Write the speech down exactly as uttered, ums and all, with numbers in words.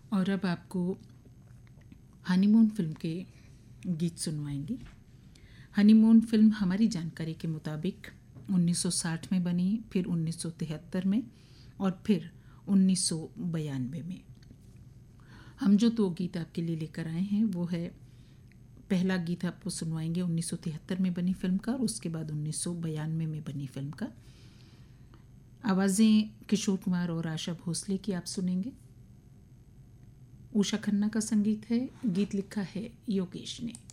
और अब आपको हनीमून फिल्म के गीत सुनवाएंगे। हनीमून फिल्म हमारी जानकारी के मुताबिक उन्नीस सौ साठ में बनी, फिर उन्नीस सौ तिहत्तर में और फिर उन्नीस सौ बयानवे में। हम जो दो गीत आपके लिए लेकर आए हैं वो है, पहला गीत आपको सुनवाएंगे उन्नीस सौ तिहत्तर में बनी फिल्म का और उसके बाद उन्नीस सौ बयानवे में बनी फिल्म का। आवाज़ें किशोर कुमार और आशा भोसले की आप सुनेंगे। उषा खन्ना का संगीत है, गीत लिखा है योगेश ने।